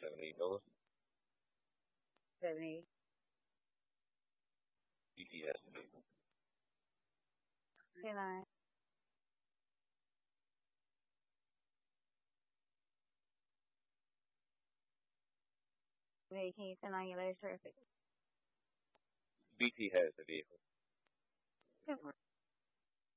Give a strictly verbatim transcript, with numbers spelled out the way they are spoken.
seventy North. seventy. B T has the vehicle. ten nine. Okay, can you send on your latest traffic? B T has the vehicle. ten four.